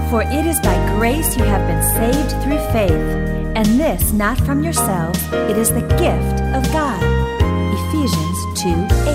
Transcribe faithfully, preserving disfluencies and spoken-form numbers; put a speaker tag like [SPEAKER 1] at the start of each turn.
[SPEAKER 1] For it is by grace you have been saved through faith, and this not from yourselves, it is the gift of God. Ephesians two eight.